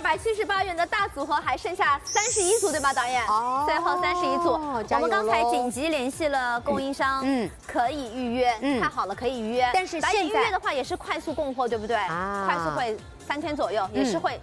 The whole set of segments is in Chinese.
278元的大组合还剩下31组，对吧，导演？哦，最后31组，我们刚才紧急联系了供应商，可以预约，太好了，可以预约。但是现在预约的话也是快速供货，对不对？快速会3天左右，也是会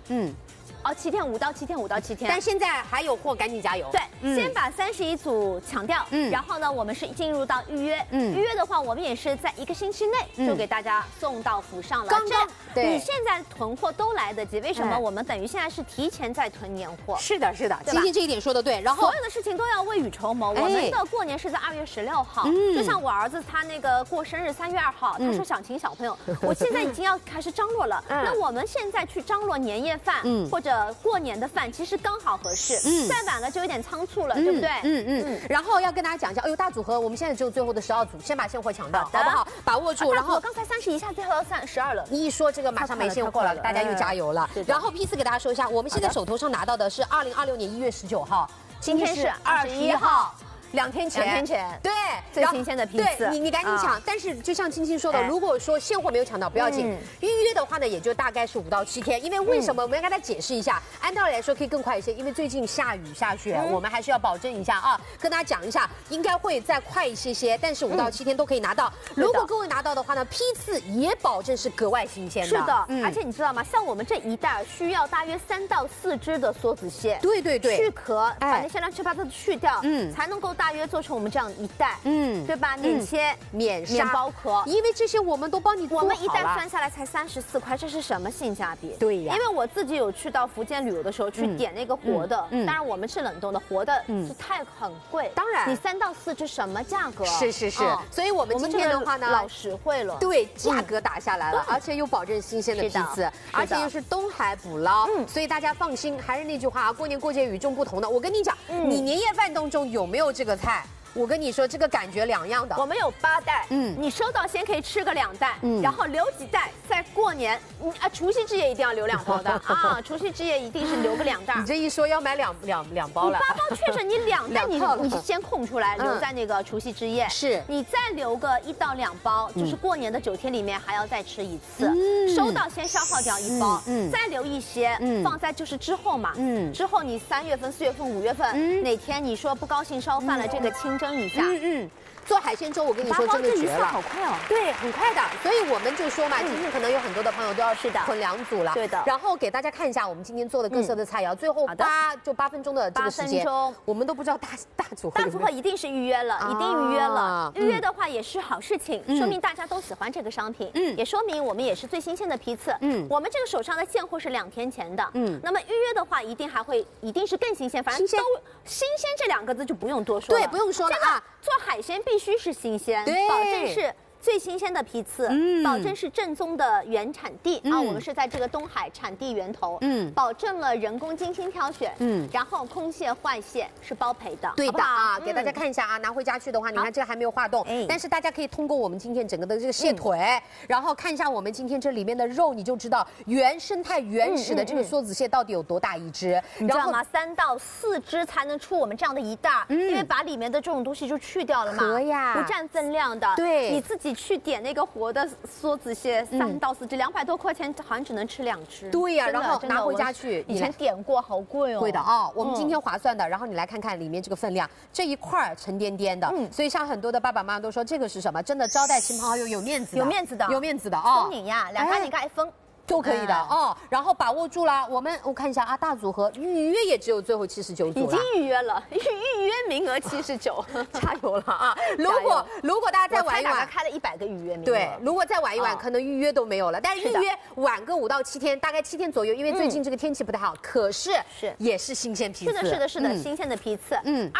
7天5到7天5到7天。 但现在还有货，赶紧加油。 对，先把31组抢掉，然后呢，我们是进入到预约，预约的话，我们也是在1个星期内就给大家送到府上了。 刚刚你现在囤货都来得及，为什么我们等于现在是提前在囤年货？ 是的，是的，今天这一点说的对。然后所有的事情都要未雨绸缪。我们的过年是在2月16号，就像我儿子他那个过生日3月2号，他说想请小朋友，我现在已经要开始张罗了。那我们现在去张罗年夜饭，或者过年的饭，其实刚好合适。再晚了就有点仓促了，对不对？ 然后要跟大家讲一下，哎呦，大组合我们现在只有最后的12组，先把现货抢到，好不好？把握住。然后我刚才30以下，最后要12了。 你一说这个马上没现货了，大家又加油了。然后批次给大家说一下，我们现在手头上拿到的是2026年1月19号，今天是21号。2天前，对， 最新鲜的批次， 对，你赶紧抢。但是就像青青说的，如果说现货没有抢到，不要紧，预约的话呢，也就大概是5到7天。因为为什么？我们要跟大家解释一下，按道理来说可以更快一些，因为最近下雨下雪，我们还是要保证一下啊，跟大家讲一下，应该会再快一些，但是5到7天都可以拿到。如果各位拿到的话呢，批次也保证是格外新鲜的。 是的，而且你知道吗？像我们这一袋需要大约3到4只的梭子蟹， 对， 去壳，把那些乱七八糟的去掉，才能够大约做成我们这样一袋，对吧？免切、免包壳， 因为这些我们都帮你做好了。 我们一袋算下来才34块，这是什么性价比？ 对呀， 因为我自己有去到福建旅游的时候去点那个活的，当然我们是冷冻的，活的是很贵。当然，你3到4只什么价格？ 是，所以我们今天的话呢， 老实惠了， 对，价格打下来了，而且又保证新鲜的批次，而且又是东海捕捞，所以大家放心。还是那句话啊，过年过节与众不同的。我跟你讲，你年夜饭当中有没有这个菜？我跟你说，这个感觉两样的。 我们有8袋，你收到先可以吃个2袋，然后留几袋，在过年，除夕之夜一定要留2包的啊！除夕之夜一定是留个2袋。 你这一说要买两包了， 你8包确实，你2袋你先空出来留在那个除夕之夜， 是你再留个1到2包，就是过年的9天里面还要再吃一次，收到先消耗掉1包，再留一些放在就是之后嘛，之后你3月份、4月份、5月份哪天你说不高兴烧饭了，这个清蒸一下， 做海鲜粥，我跟你说真的绝了， 好快哦， 对，很快的。所以我们就说嘛，今天可能有很多的朋友都要囤2组了， 对的。 然后给大家看一下我们今天做的各色的菜肴，最后8分钟的这个时间，我们都不知道大组合。 大组合一定是预约了，一定预约了。预约的话也是好事情，说明大家都喜欢这个商品，也说明我们也是最新鲜的批次。我们这个手上的现货是2天前的，那么预约的话一定是更新鲜，反正都新鲜这2个字就不用多说了， 对，不用说了啊。 做海鲜必须是新鲜，保证是最新鲜的批次，保证是正宗的原产地啊！我们是在这个东海产地源头，保证了人工精心挑选，然后空蟹坏蟹是包赔的， 对的啊！给大家看一下啊，拿回家去的话，你看这个还没有化冻，但是大家可以通过我们今天整个的这个蟹腿，然后看一下我们今天这里面的肉，你就知道生态原始的这个梭子蟹到底有多大一只， 你知道吗？3到4只才能出我们这样的一袋，因为把里面的这种东西就去掉了嘛，不占分量的，对，你自己去点那个活的梭子蟹3到4只，200多块钱好像只能吃2只。 对呀，然后拿回家去， 以前点过，好贵哦。 贵的啊，我们今天划算的。然后你来看看里面这个分量，这一块沉甸甸的，所以像很多的爸爸妈妈都说这个是什么？真的招待亲朋好友有面子的，有面子的啊！ 送你呀，2家你盖封。 都可以的哦，然后把握住了。我看一下啊，大组合预约也只有最后79组了， 已经预约了，预约名额79， 加油了啊！如果大家再晚一晚， 开了100个预约名额， 对，如果再晚一晚，可能预约都没有了。但是预约晚个5到7天，大概7天左右，因为最近这个天气不太好，可是也是新鲜批次， 是的，新鲜的批次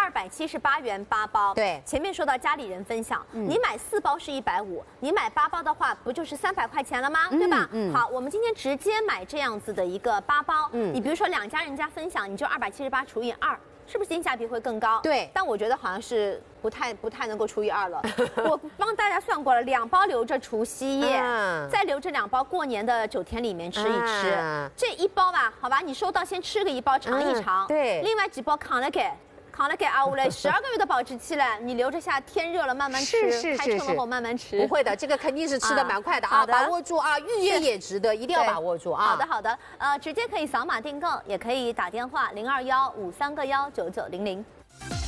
，278元8包，对，前面说到家里人分享，你买4包是150，你买8包的话，不就是300块钱了吗？对吧？好，我们今天直接买这样子的一个8包，你比如说2家人家分享，你就278除以2，是不是性价比会更高？对，但我觉得好像是不太能够除以2了。我帮大家算过了，2包留着除夕夜，再留着2包过年的9天里面吃一吃。这1包吧，好吧，你收到先吃个1包尝一尝，对，另外几包扛了给。 扛了给阿乌嘞，12个月的保质期嘞，你留着下，天热了慢慢吃，开车后慢慢吃。 不会的，这个肯定是吃的蛮快的啊，把握住啊，预约也值得，一定要把握住啊。 好的，直接可以扫码订购，也可以打电话0215319900。